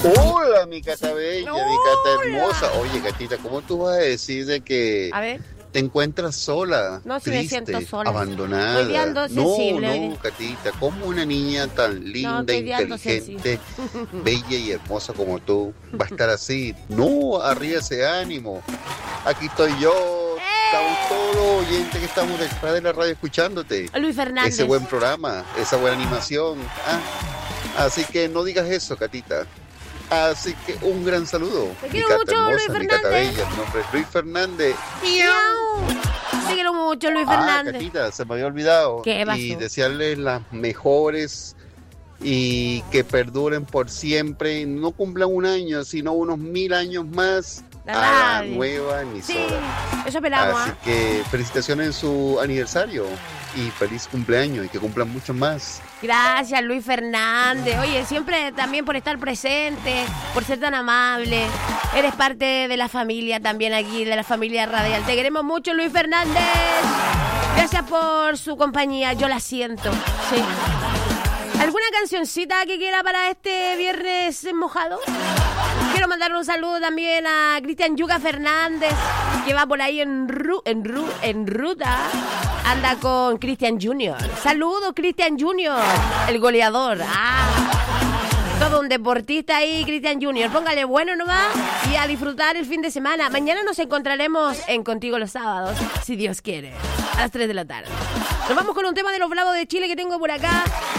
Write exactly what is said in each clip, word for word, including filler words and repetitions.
Hola, mi Cata bella, Hola. mi Cata hermosa. Oye, Catita, ¿cómo tú vas a decir de que A ver. te encuentras sola, No, si me triste, siento sola. abandonada? Hoy día ando sensible, hoy No, no, día. Catita, como una niña tan linda, hoy día ando inteligente, bella y hermosa como tú va a estar así? No, arriba ese ánimo. Aquí estoy yo, estamos todos los oyentes que estamos detrás de la radio escuchándote. Luis Fernández. Ese buen programa, esa buena animación. Ah, así que no digas eso, Catita. Así que un gran saludo. Te Mi quiero Cata mucho, hermosa, Luis mi Cata Fernández. bella. Mi nombre es Luis Fernández. Miau. Te quiero mucho, Luis Ah, Fernández. Catita, se me había olvidado. ¿Qué pasó? Y desearles las mejores y que perduren por siempre. No cumplan un año, sino unos mil años más La a la radio. nueva Sí, emisora. eso esperamos, Así ¿ah? que felicitaciones en su aniversario y feliz cumpleaños y que cumplan mucho más. Gracias, Luis Fernández. Oye, siempre también por estar presente, por ser tan amable. Eres parte de la familia también aquí, de la familia radial. Te queremos mucho, Luis Fernández. Gracias por su compañía, yo la siento. Sí. ¿Alguna cancioncita que quiera para este viernes mojado? Quiero mandar un saludo también a Cristian Yuca Fernández, que va por ahí en, ru, en, ru, en ruta. Anda con Cristian Junior. Saludos, Cristian Junior, el goleador. Ah, todo un deportista ahí, Cristian Junior. Póngale bueno nomás y a disfrutar el fin de semana. Mañana nos encontraremos en Contigo los sábados, si Dios quiere, a las tres de la tarde. Nos vamos con un tema de los Bravos de Chile que tengo por acá.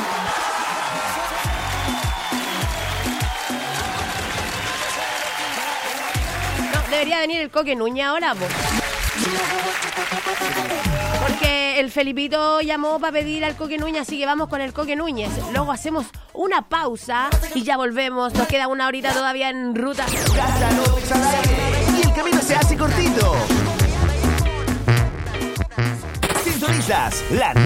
Debería venir el Coque Núñez ahora, po. Porque el Felipito llamó para pedir al Coque Núñez, así que vamos con el Coque Núñez. Luego hacemos una pausa y ya volvemos. Nos queda una horita todavía en ruta. Y el camino se hace cortito. Sintonizas la